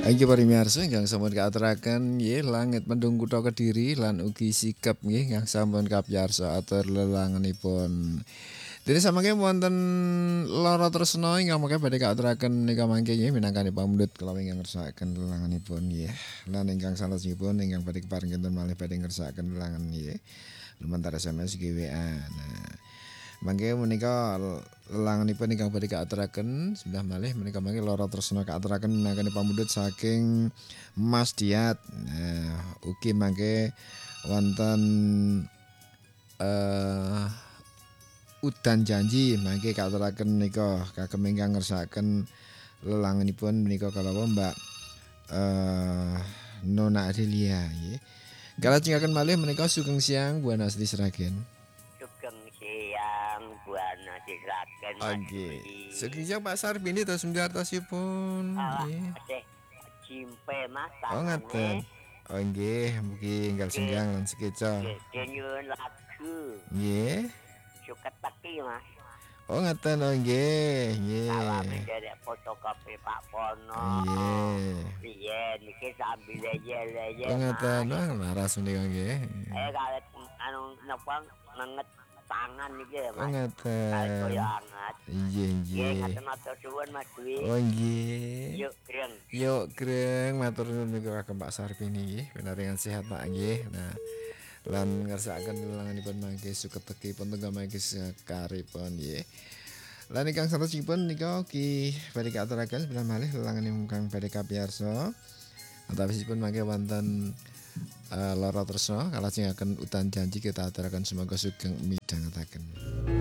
Iki parimiyarsa ingkang sampun kaaturaken nggih langit mendung kutha Kediri lan ugi sikep nggih ingkang sampun kapiyarsa atur lelangenipun. Dene samangke wonten lara tresna ingkang mangke badhe kaaturaken nika mangke nggih minangka pamundhut kula ingkang ngersakaken lelangenipun nggih. Lan ingkang salajengipun ingkang badhe keparing kinten malih badhe ngersakaken lelangen nggih. Lumantar SMS GWA. Nah, mangke menika lelangenipun ingkang badhe kaaturaken sebelah malih menika mangke lara tresna kaaturaken minangka pamundhut saking Mas Diat. Nah, ugi mangke wonten eh udan janji mangke kaaturaken menika kagem ingkang ngersakaken lelangenipun menika kalawa Mbak eh Nona Adelia nggih. Kalajengaken malih menika sugeng siang Bu Anasli Sragen. Sugeng siang Buana Sragen Mas Oke. Budi. Sugeng siang Pak Sarbini tos mihartosipun Awak nggih. tasih jimpe Mas Oh ngaten. tangane. Oh nggih, mugi enggal Nggih, senggang lan sekeca. nggih nyuwun lagu Nggih. suket teki Mas. Oh ngaten oh nggih, Salami nggih. dari fotokopi Pak Pono. Nggih. Biyen iki sambil leye-leye Oh ngaten, Mas. wah laras menika nggih. Kawit anu napa ngenget tangan iki Oh Mas. Kawit koyo ngaten. anget. Nggih, Nggih nggih. ngaten matur suwun Mas Dwi. Oh nggih. Yuk greng. Yuk, Greng, matur nuwun menika kagem Pak Sarbini nggih, pinaringan sehat Pak nggih. Nah, lan ngersakaken lelanganipun mangke suketeki pun tengah mangke sakaripun nggih. Lan ingkang salajengipun nika ugi badhe kaaturaken sebelah malih lelanganipun kang badhe kapiyarsa. Antawisipun mangke wonten lara tresna kalajengaken udan janji kita aturaken semoga sugeng midhangetaken.